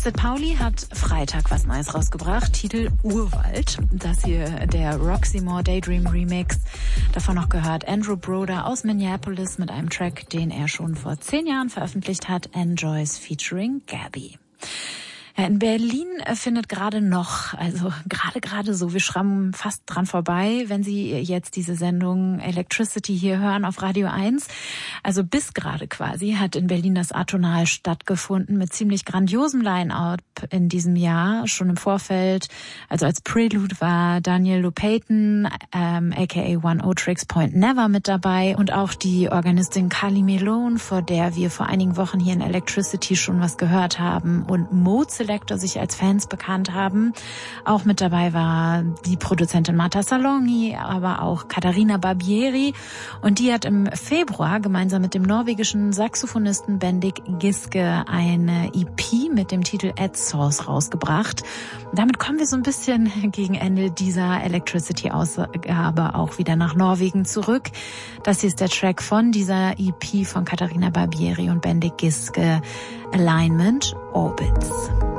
St. Pauli hat Freitag was Neues rausgebracht, Titel Urwald. Das hier der Roxy Moore Daydream Remix. Davon noch gehört Andrew Broder aus Minneapolis mit einem Track, den er schon vor 10 Jahren veröffentlicht hat, Enjoys featuring Gabby. Ja, in Berlin findet gerade so, wir schrammen fast dran vorbei, wenn Sie jetzt diese Sendung Electricity hier hören auf Radio 1. Also bis gerade quasi hat in Berlin das Atonal stattgefunden mit ziemlich grandiosem Line-Up in diesem Jahr. Schon im Vorfeld, also als Prelude war Daniel Lopatin, aka One O Tricks Point Never mit dabei und auch die Organistin Carly Melone, vor der wir vor einigen Wochen hier in Electricity schon was gehört haben, und Mode Selector sich als Fans bekannt haben. Auch mit dabei war die Produzentin Marta Salongi, aber auch Katharina Barbieri, und die hat im Februar gemeinsam mit dem norwegischen Saxophonisten Bendik Giske eine EP mit dem Titel Ad Source rausgebracht. Und damit kommen wir so ein bisschen gegen Ende dieser Electricity-Ausgabe auch wieder nach Norwegen zurück. Das hier ist der Track von dieser EP von Katharina Barbieri und Bendik Giske, Alignment Orbits.